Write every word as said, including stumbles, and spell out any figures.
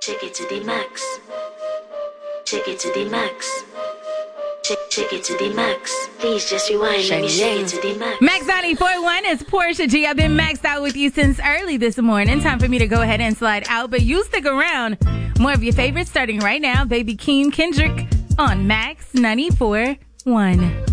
Check it to the max. Check it to the max. Check, check it to the max. Please just rewind. Let me shake it to the max. Max ninety-four point one is Portia G. I've been maxed out with you since early this morning. Time for me to go ahead and slide out, but you stick around. More of your favorites starting right now. Baby Keem Kendrick on Max ninety-four point one.